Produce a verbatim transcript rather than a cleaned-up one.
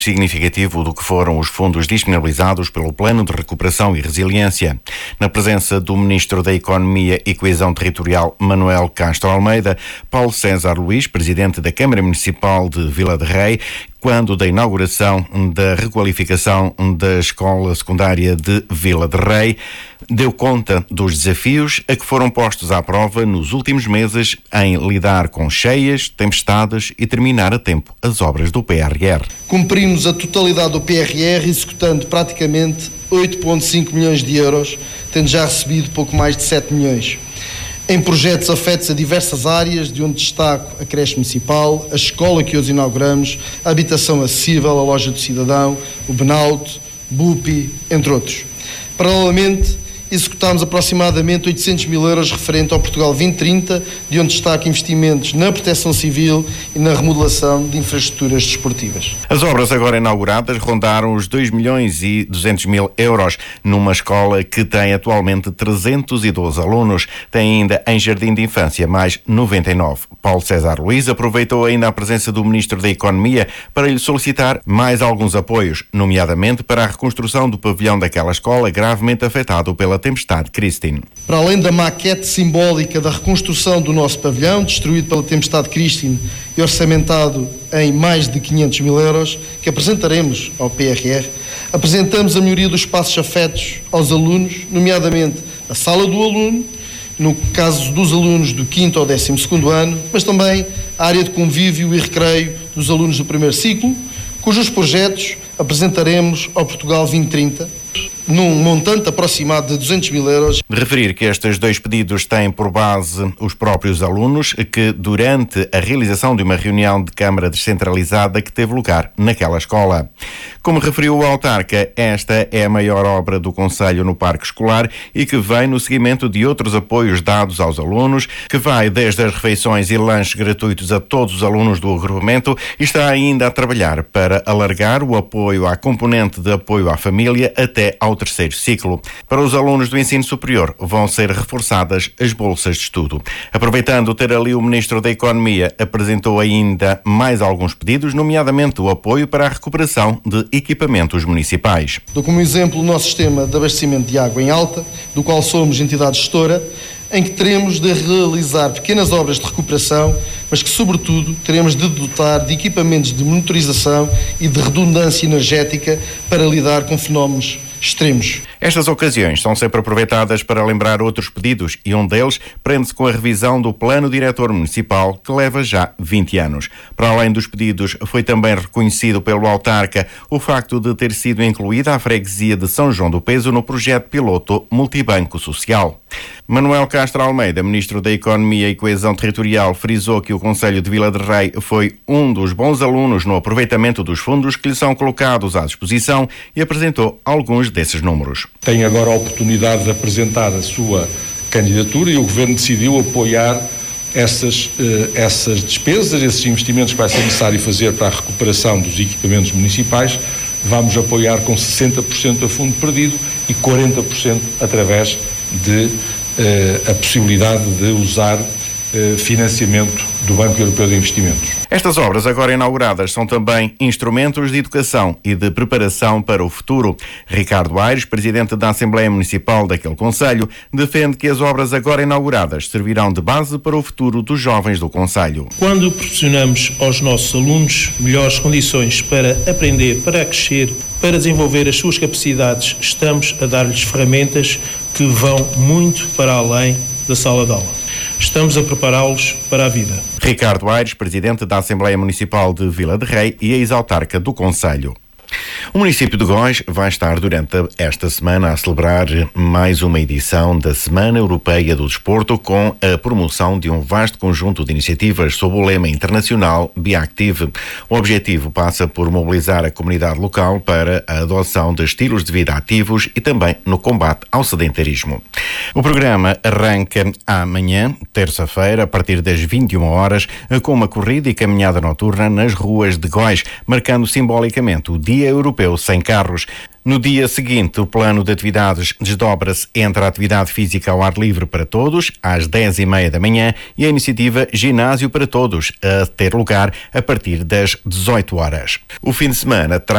significativo do que foram os fundos disponibilizados pelo Plano de Recuperação e Resiliência. Na presença do Ministro da Economia e Coesão Territorial, Manuel Castro Almeida, Paulo César Luís, Presidente da Câmara Municipal de Vila de Rei, quando da inauguração da requalificação da Escola Secundária de Vila de Rei, deu conta dos desafios a que foram postos à prova nos últimos meses em lidar com cheias, tempestades e terminar a tempo as obras do P R R. Cumprimos a totalidade do P R R, executando praticamente oito vírgula cinco milhões de euros, tendo já recebido pouco mais de sete milhões. Em projetos afetos a diversas áreas, de onde destaco a creche municipal, a escola que hoje inauguramos, a habitação acessível, a loja do cidadão, o Benauto, Bupi, entre outros. Paralelamente, executámos aproximadamente oitocentos mil euros referente ao Portugal vinte trinta, de onde destaco investimentos na proteção civil e na remodelação de infraestruturas desportivas. As obras agora inauguradas rondaram os dois milhões e duzentos mil euros numa escola que tem atualmente trezentos e doze alunos. Tem ainda em jardim de infância mais noventa e nove. Paulo César Luís aproveitou ainda a presença do Ministro da Economia para lhe solicitar mais alguns apoios, nomeadamente para a reconstrução do pavilhão daquela escola gravemente afetado pela tempestade Christine. Para além da maquete simbólica da reconstrução do nosso pavilhão, destruído pela tempestade Christine e orçamentado em mais de quinhentos mil euros, que apresentaremos ao P R R, apresentamos a melhoria dos espaços afetos aos alunos, nomeadamente a sala do aluno, no caso dos alunos do quinto ao décimo segundo ano, mas também a área de convívio e recreio dos alunos do primeiro ciclo, cujos projetos apresentaremos ao Portugal vinte trinta, num montante aproximado de duzentos mil euros. De referir que estes dois pedidos têm por base os próprios alunos, que durante a realização de uma reunião de Câmara descentralizada que teve lugar naquela escola. Como referiu o autarca, esta é a maior obra do concelho no parque escolar e que vem no seguimento de outros apoios dados aos alunos, que vai desde as refeições e lanches gratuitos a todos os alunos do agrupamento e está ainda a trabalhar para alargar o apoio à componente de apoio à família até ao terceiro ciclo. Para os alunos do ensino superior vão ser reforçadas as bolsas de estudo. Aproveitando ter ali o Ministro da Economia, apresentou ainda mais alguns pedidos, nomeadamente o apoio para a recuperação de equipamentos municipais. Dou como exemplo o nosso sistema de abastecimento de água em alta, do qual somos entidade gestora, em que teremos de realizar pequenas obras de recuperação, mas que, sobretudo, teremos de dotar de equipamentos de monitorização e de redundância energética para lidar com fenómenos extremos. Estas ocasiões são sempre aproveitadas para lembrar outros pedidos e um deles prende-se com a revisão do Plano Diretor Municipal, que leva já vinte anos. Para além dos pedidos, foi também reconhecido pelo autarca o facto de ter sido incluída a freguesia de São João do Peso no projeto piloto Multibanco Social. Manuel Castro Almeida, Ministro da Economia e Coesão Territorial, frisou que o Concelho de Vila de Rei foi um dos bons alunos no aproveitamento dos fundos que lhe são colocados à disposição e apresentou alguns desses números. Tem agora a oportunidade de apresentar a sua candidatura e o Governo decidiu apoiar essas, essas despesas, esses investimentos que vai ser necessário fazer para a recuperação dos equipamentos municipais. Vamos apoiar com sessenta por cento a fundo perdido e quarenta por cento através de uh, a possibilidade de usar uh, financiamento do Banco Europeu de Investimentos. Estas obras agora inauguradas são também instrumentos de educação e de preparação para o futuro. Ricardo Aires, Presidente da Assembleia Municipal daquele concelho, defende que as obras agora inauguradas servirão de base para o futuro dos jovens do concelho. Quando proporcionamos aos nossos alunos melhores condições para aprender, para crescer, para desenvolver as suas capacidades, estamos a dar-lhes ferramentas que vão muito para além da sala de aula. Estamos a prepará-los para a vida. Ricardo Aires, Presidente da Assembleia Municipal de Vila de Rei e ex-autarca do concelho. O município de Góis vai estar durante esta semana a celebrar mais uma edição da Semana Europeia do Desporto com a promoção de um vasto conjunto de iniciativas sob o lema internacional Be Active. O objetivo passa por mobilizar a comunidade local para a adoção de estilos de vida ativos e também no combate ao sedentarismo. O programa arranca amanhã, terça-feira, a partir das vinte e uma horas, com uma corrida e caminhada noturna nas ruas de Góis, marcando simbolicamente o Dia Europeu Sem Carros. No dia seguinte, o plano de atividades desdobra-se entre a atividade física ao ar livre para todos, às dez e meia da manhã, e a iniciativa Ginásio para Todos, a ter lugar a partir das dezoito horas. O fim de semana terá